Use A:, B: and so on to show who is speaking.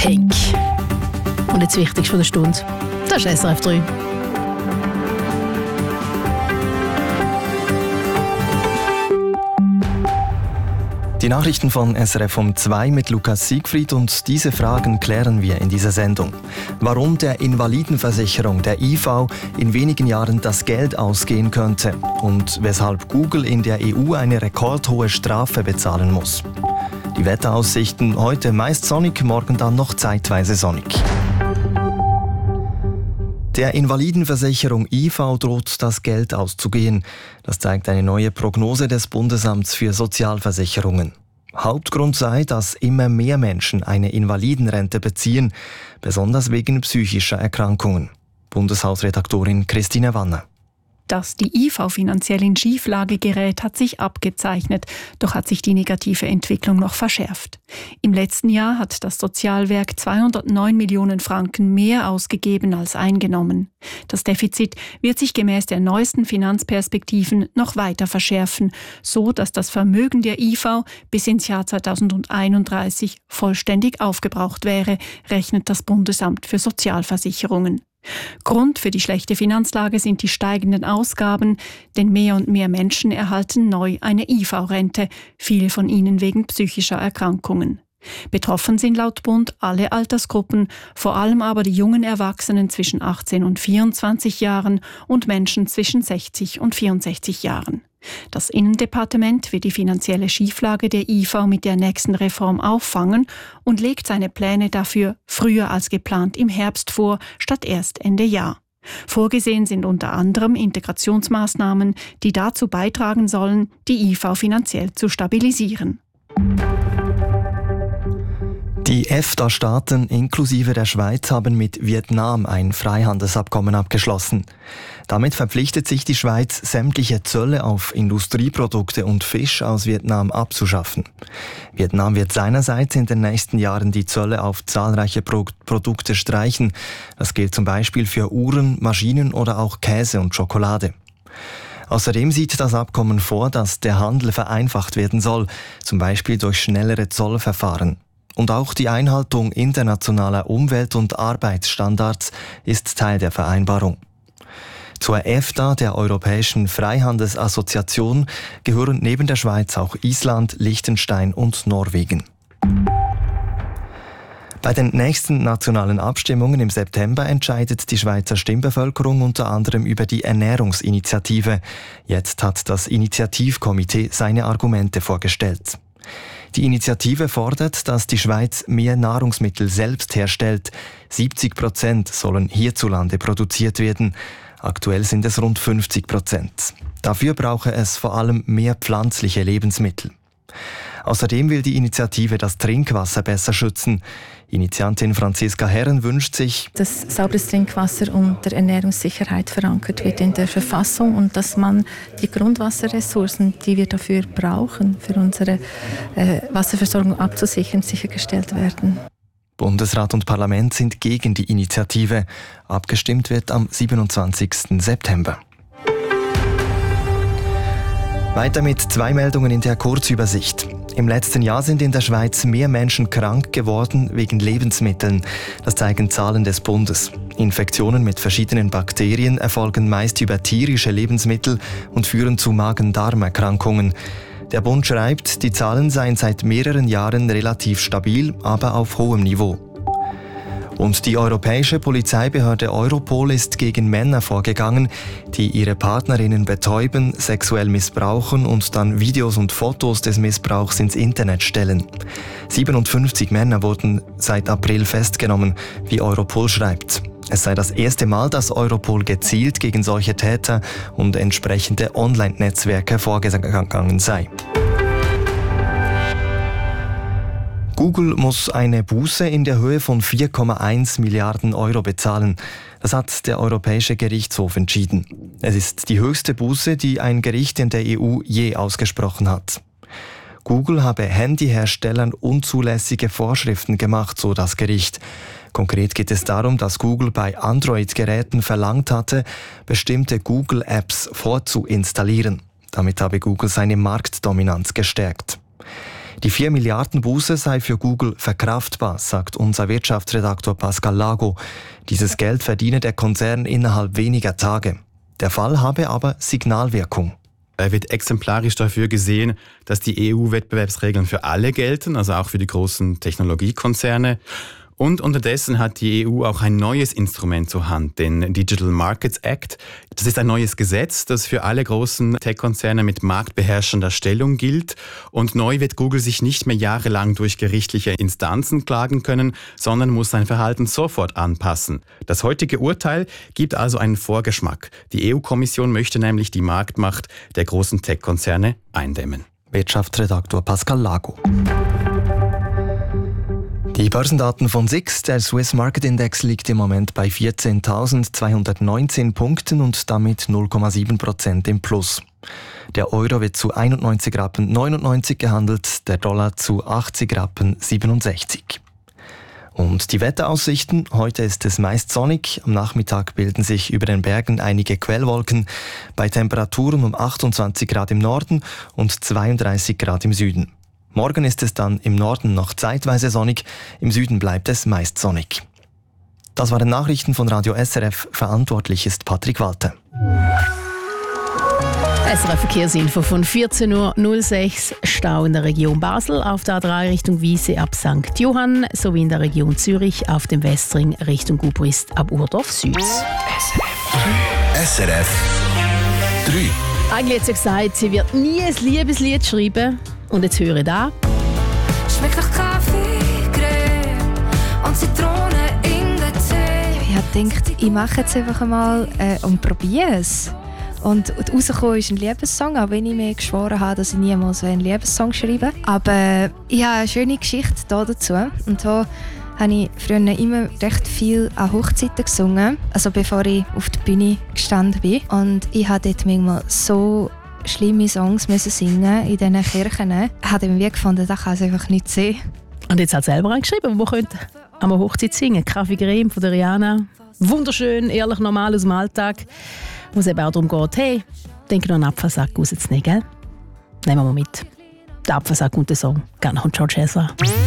A: Pink. Und jetzt das Wichtigste von der Stunde. Das ist SRF 3.
B: Die Nachrichten von SRF um 2 mit Lukas Siegfried, und diese Fragen klären wir in dieser Sendung. Warum der Invalidenversicherung, der IV, in wenigen Jahren das Geld ausgehen könnte und weshalb Google in der EU eine rekordhohe Strafe bezahlen muss. Die Wetteraussichten: heute meist sonnig, morgen dann noch zeitweise sonnig. Der Invalidenversicherung IV droht das Geld auszugehen. Das zeigt eine neue Prognose des Bundesamts für Sozialversicherungen. Hauptgrund sei, dass immer mehr Menschen eine Invalidenrente beziehen, besonders wegen psychischer Erkrankungen. Bundeshausredaktorin Christine Wanner.
C: Dass die IV finanziell in Schieflage gerät, hat sich abgezeichnet, doch hat sich die negative Entwicklung noch verschärft. Im letzten Jahr hat das Sozialwerk 209 Millionen Franken mehr ausgegeben als eingenommen. Das Defizit wird sich gemäß der neuesten Finanzperspektiven noch weiter verschärfen, so dass das Vermögen der IV bis ins Jahr 2031 vollständig aufgebraucht wäre, rechnet das Bundesamt für Sozialversicherungen. Grund für die schlechte Finanzlage sind die steigenden Ausgaben, denn mehr und mehr Menschen erhalten neu eine IV-Rente, viele von ihnen wegen psychischer Erkrankungen. Betroffen sind laut Bund alle Altersgruppen, vor allem aber die jungen Erwachsenen zwischen 18 und 24 Jahren und Menschen zwischen 60 und 64 Jahren. Das Innendepartement wird die finanzielle Schieflage der IV mit der nächsten Reform auffangen und legt seine Pläne dafür früher als geplant im Herbst vor, statt erst Ende Jahr. Vorgesehen sind unter anderem Integrationsmaßnahmen, die dazu beitragen sollen, die IV finanziell zu stabilisieren.
B: Die EFTA-Staaten inklusive der Schweiz haben mit Vietnam ein Freihandelsabkommen abgeschlossen. Damit verpflichtet sich die Schweiz, sämtliche Zölle auf Industrieprodukte und Fisch aus Vietnam abzuschaffen. Vietnam wird seinerseits in den nächsten Jahren die Zölle auf zahlreiche Produkte streichen. Das gilt zum Beispiel für Uhren, Maschinen oder auch Käse und Schokolade. Außerdem sieht das Abkommen vor, dass der Handel vereinfacht werden soll, zum Beispiel durch schnellere Zollverfahren. Und auch die Einhaltung internationaler Umwelt- und Arbeitsstandards ist Teil der Vereinbarung. Zur EFTA, der Europäischen Freihandelsassoziation, gehören neben der Schweiz auch Island, Liechtenstein und Norwegen. Bei den nächsten nationalen Abstimmungen im September entscheidet die Schweizer Stimmbevölkerung unter anderem über die Ernährungsinitiative. Jetzt hat das Initiativkomitee seine Argumente vorgestellt. Die Initiative fordert, dass die Schweiz mehr Nahrungsmittel selbst herstellt. 70% sollen hierzulande produziert werden. Aktuell sind es rund 50%. Dafür brauche es vor allem mehr pflanzliche Lebensmittel. Außerdem will die Initiative das Trinkwasser besser schützen. Initiantin Franziska Herren wünscht sich,
D: dass sauberes Trinkwasser unter Ernährungssicherheit verankert wird in der Verfassung und dass man die Grundwasserressourcen, die wir dafür brauchen, für unsere Wasserversorgung abzusichern, sichergestellt werden.
B: Bundesrat und Parlament sind gegen die Initiative. Abgestimmt wird am 27. September. Weiter mit 2 Meldungen in der Kurzübersicht. Im letzten Jahr sind in der Schweiz mehr Menschen krank geworden wegen Lebensmitteln. Das zeigen Zahlen des Bundes. Infektionen mit verschiedenen Bakterien erfolgen meist über tierische Lebensmittel und führen zu Magen-Darm-Erkrankungen. Der Bund schreibt, die Zahlen seien seit mehreren Jahren relativ stabil, aber auf hohem Niveau. Und die europäische Polizeibehörde Europol ist gegen Männer vorgegangen, die ihre Partnerinnen betäuben, sexuell missbrauchen und dann Videos und Fotos des Missbrauchs ins Internet stellen. 57 Männer wurden seit April festgenommen, wie Europol schreibt. Es sei das erste Mal, dass Europol gezielt gegen solche Täter und entsprechende Online-Netzwerke vorgegangen sei. Google muss eine Buße in der Höhe von 4,1 Milliarden Euro bezahlen. Das hat der Europäische Gerichtshof entschieden. Es ist die höchste Buße, die ein Gericht in der EU je ausgesprochen hat. Google habe Handyherstellern unzulässige Vorschriften gemacht, so das Gericht. Konkret geht es darum, dass Google bei Android-Geräten verlangt hatte, bestimmte Google-Apps vorzuinstallieren. Damit habe Google seine Marktdominanz gestärkt. Die 4 Milliarden Buße sei für Google verkraftbar, sagt unser Wirtschaftsredaktor Pascal Lago. Dieses Geld verdiene der Konzern innerhalb weniger Tage. Der Fall habe aber Signalwirkung.
E: Er wird exemplarisch dafür gesehen, dass die EU-Wettbewerbsregeln für alle gelten, also auch für die großen Technologiekonzerne. Und unterdessen hat die EU auch ein neues Instrument zur Hand, den Digital Markets Act. Das ist ein neues Gesetz, das für alle großen Tech-Konzerne mit marktbeherrschender Stellung gilt. Und neu wird Google sich nicht mehr jahrelang durch gerichtliche Instanzen klagen können, sondern muss sein Verhalten sofort anpassen. Das heutige Urteil gibt also einen Vorgeschmack. Die EU-Kommission möchte nämlich die Marktmacht der großen Tech-Konzerne eindämmen.
B: Wirtschaftsredaktor Pascal Lago. Die Börsendaten von SIX, der Swiss Market Index, liegt im Moment bei 14.219 Punkten und damit 0,7% im Plus. Der Euro wird zu 91,99 Rappen gehandelt, der Dollar zu 80,67 Rappen. Und die Wetteraussichten: Heute ist es meist sonnig, am Nachmittag bilden sich über den Bergen einige Quellwolken, bei Temperaturen um 28 Grad im Norden und 32 Grad im Süden. Morgen ist es dann im Norden noch zeitweise sonnig, im Süden bleibt es meist sonnig. Das waren Nachrichten von Radio SRF, verantwortlich ist Patrick Walter.
A: SRF Verkehrsinfo von 14.06 Uhr. Stau in der Region Basel auf der A3 Richtung Wiese ab St. Johann sowie in der Region Zürich auf dem Westring Richtung Gubrist ab Urdorf Süd.
F: SRF 3.
A: Eigentlich hat sie gesagt, sie wird nie ein Liebeslied schreiben. Und jetzt höre ich da.
G: Schmeckt nach Kaffee, Creme und Zitrone in der Tee.
H: Ich habe gedacht, ich mache jetzt einfach einmal und probiere es. Und rausgekommen ist ein Liebessong, auch wenn ich mir geschworen habe, dass ich niemals einen Liebessong schreibe. Aber ich habe eine schöne Geschichte dazu. Und so habe ich früher immer recht viel an Hochzeiten gesungen, also bevor ich auf der Bühne gestanden bin. Und ich habe dort manchmal so schlimme Songs müssen singen in diesen Kirchen. Ich habe mir gefunden, das kann es einfach nicht sehen.
A: Und jetzt hat sie selber angeschrieben, wo könnte an einer Hochzeit singen. Kaffee Creme von der Rihanna. Wunderschön, ehrlich, normal aus dem Alltag. Wo es eben auch darum geht, hey, denke noch einen Apfelsack rauszunehmen, gell? Nehmen wir mal mit. Der Apfelsack und der Song. Gerne von George Ezra.